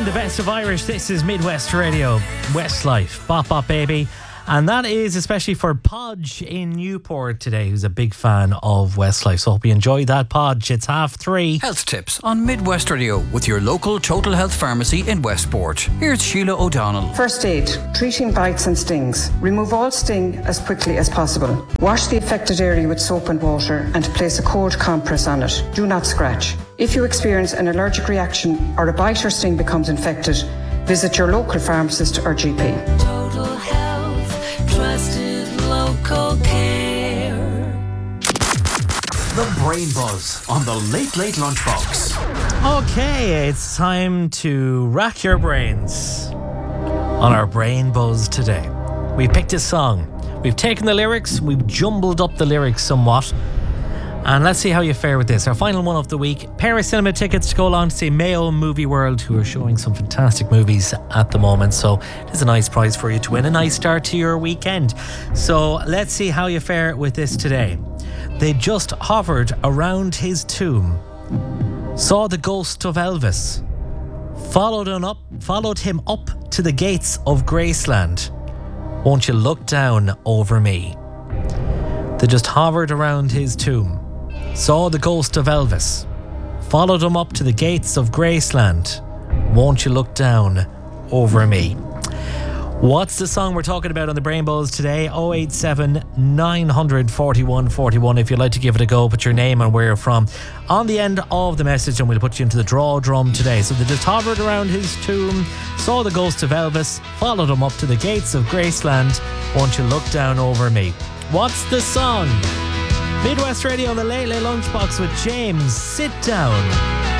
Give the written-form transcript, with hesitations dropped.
playing the best of Irish. This is Midwest Radio, Westlife, Bop Bop Baby. And that is especially for Podge in Newport today, who's a big fan of Westlife. So hope you enjoyed that, Podge. It's 3:30. Health tips on Midwest Radio with your local Total Health Pharmacy in Westport. Here's Sheila O'Donnell. First aid, treating bites and stings. Remove all sting as quickly as possible. Wash the affected area with soap and water and place a cold compress on it. Do not scratch. If you experience an allergic reaction or a bite or sting becomes infected, visit your local pharmacist or GP. Total Health, trusted local care. The Brain Buzz on the Late Late Lunchbox. Okay, it's time to rack your brains on our Brain Buzz today. We picked a song. We've taken the lyrics, we've jumbled up the lyrics somewhat. And let's see how you fare with this. Our final one of the week, pair of cinema tickets to go along to see Mayo Movie World, who are showing some fantastic movies at the moment. So it's a nice prize for you to win, a nice start to your weekend. So let's see how you fare with this today. They just hovered around his tomb, saw the ghost of Elvis, followed him up to the gates of Graceland. Won't you look down over me? They just hovered around his tomb, saw the ghost of Elvis, followed him up to the gates of Graceland. Won't you look down over me? What's the song we're talking about on the Brain Buzz today? 087 900 41 41. If you'd like to give it a go, put your name and where you're from on the end of the message and we'll put you into the draw drum today. So they just hovered around his tomb, saw the ghost of Elvis, followed him up to the gates of Graceland. Won't you look down over me? What's the song? Midwest Radio on the Late Late Lunchbox with James. Sit down.